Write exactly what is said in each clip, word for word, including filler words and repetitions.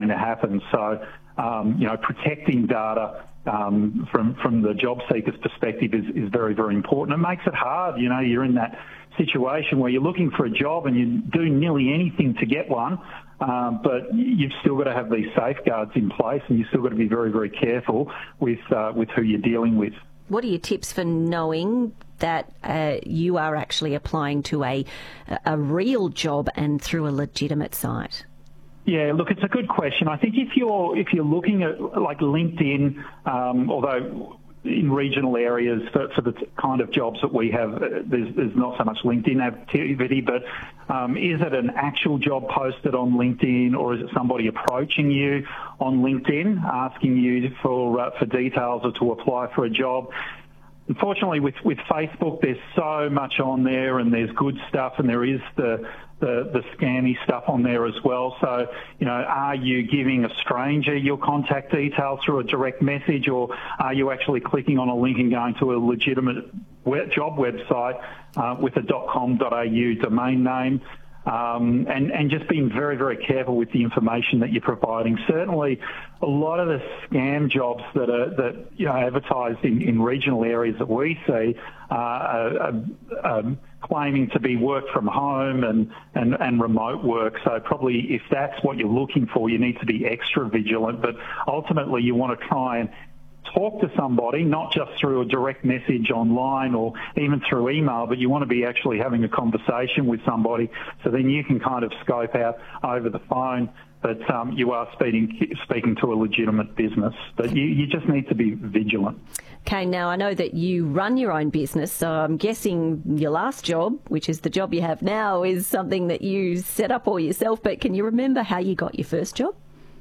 going to happen. So, um, you know, protecting data um, from from the job seeker's perspective is, is very, very important. It makes it hard. You know, you're in that situation where you're looking for a job and you do nearly anything to get one, um, but you've still got to have these safeguards in place, and you've still got to be very, very careful with uh, with who you're dealing with. What are your tips for knowing that uh, you are actually applying to a a real job and through a legitimate site? Yeah, look, it's a good question. I think if you're if you're looking at like LinkedIn, um, although in regional areas for, for the kind of jobs that we have, uh, there's, there's not so much LinkedIn activity, but um, is it an actual job posted on LinkedIn, or is it somebody approaching you on LinkedIn asking you for uh, for details or to apply for a job? Unfortunately, with, with Facebook, there's so much on there, and there's good stuff, and there is the, the, the scammy stuff on there as well. So, you know, are you giving a stranger your contact details through a direct message, or are you actually clicking on a link and going to a legitimate web, job website uh, with a .com.au domain name? Um, and, and just being very, very careful with the information that you're providing. Certainly, a lot of the scam jobs that are that you know advertised in, in regional areas that we see uh, are, are, are claiming to be work from home and, and, and remote work. So probably if that's what you're looking for, you need to be extra vigilant. But ultimately, you want to try and talk to somebody, not just through a direct message online or even through email, but you want to be actually having a conversation with somebody, so then you can kind of scope out over the phone that um, you are speaking speaking to a legitimate business. But you, you just need to be vigilant. Okay, now I know that you run your own business, so I'm guessing your last job, which is the job you have now, is something that you set up all yourself, but can you remember how you got your first job?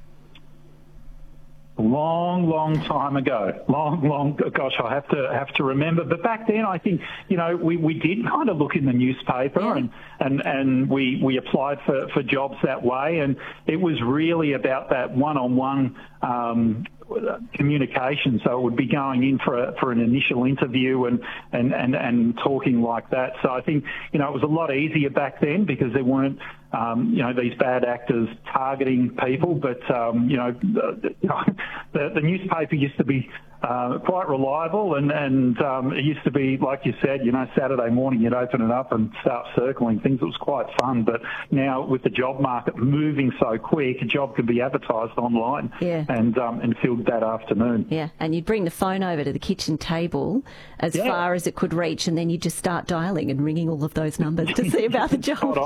Long, long time ago. Long, long, gosh, I have to have to remember. But back then, I think, you know, we, we did kind of look in the newspaper yeah. and, and, and we, we applied for, for jobs that way. And it was really about that one-on-one um, communication. So it would be going in for a, for an initial interview and, and, and, and talking like that. So I think, you know, it was a lot easier back then because there weren't, um, you know, these bad actors targeting people. But, um, you know, the, you know the, the newspaper used to be uh, quite reliable, and, and um, it used to be, like you said, you know, Saturday morning you'd open it up and start circling things. It was quite fun. But now with the job market moving so quick, a job can be advertised online yeah. and um, and filled that afternoon. Yeah, and you'd bring the phone over to the kitchen table as yeah. far as it could reach, and then you'd just start dialing and ringing all of those numbers to see about the job.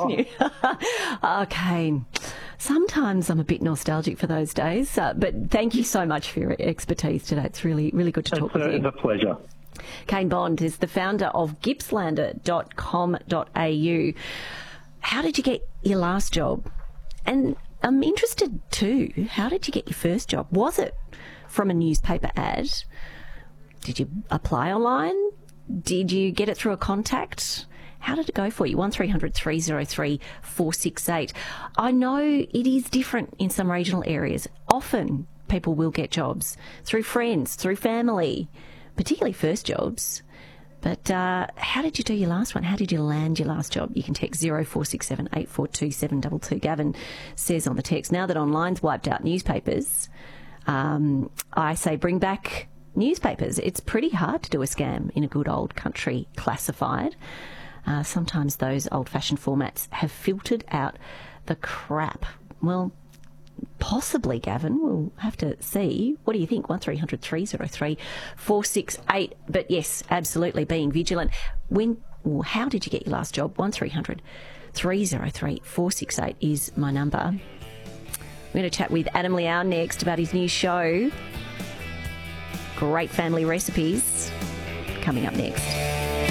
Okay. Sometimes I'm a bit nostalgic for those days, uh, but thank you so much for your expertise today. It's really, really good to talk it's with a, you. It's a pleasure. Kane Bond is the founder of Gippslander dot com dot a u. How did you get your last job? And I'm interested too, how did you get your first job? Was it from a newspaper ad? Did you apply online? Did you get it through a contact? How did it go for you? one three hundred three oh three four six eight. I know it is different in some regional areas. Often people will get jobs through friends, through family, particularly first jobs. But uh, how did you do your last one? How did you land your last job? You can text zero four six seven eight four two seven two two. Gavin says on the text, now that online's wiped out newspapers, um, I say bring back newspapers. It's pretty hard to do a scam in a good old country classified. Uh, sometimes those old-fashioned formats have filtered out the crap. Well, possibly, Gavin. We'll have to see. What do you think? one three hundred three oh three four six eight. But yes, absolutely, being vigilant. When, well, how did you get your last job? one three hundred three oh three four six eight is my number. We're going to chat with Adam Liao next about his new show. Great family recipes coming up next.